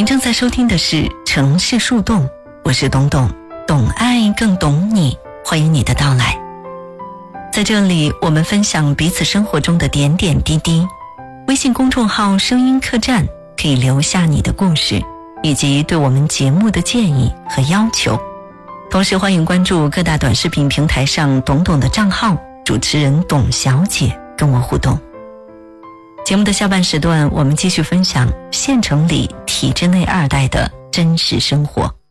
您正在收听的是城市树洞，我是董董，懂爱更懂你，欢迎你的到来。在这里，我们分享彼此生活中的点点滴滴。微信公众号声音客栈可以留下你的故事，以及对我们节目的建议和要求。同时欢迎关注各大短视频平台上董董的账号，主持人董小姐跟我互动。节目的下半时段，我们继续分享县城里体制内二代的真实生活。